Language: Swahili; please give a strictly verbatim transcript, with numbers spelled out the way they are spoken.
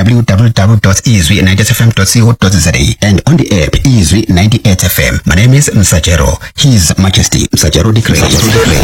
w w w dot izwi ninety-eight f m dot co dot z a and on the app Izwi ninety-eight F M. My name is Msachero. His Majesty Msachero declares.